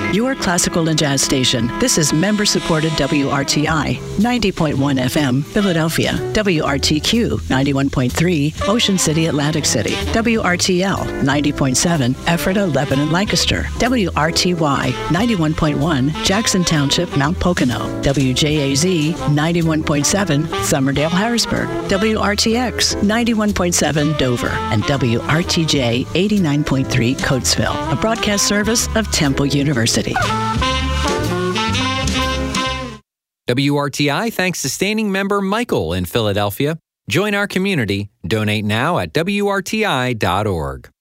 your classical and jazz station. This is member-supported WRTI, 90.1 FM, Philadelphia, WRTQ, 91.3, Ocean City, Atlantic City, WRTL, 90.7, Ephrata, Lebanon, Lancaster, WRTY, 91.1, Jackson Township, Mount Pocono, WJAZ, 91.7, Summerdale, Harrisburg, WRTX, 91.7, Dover, and WRTJ, 89.3, Coatesville, a broadcast service of Temple University. WRTI thanks sustaining member Michael in Philadelphia. Join our community. Donate now at WRTI.org.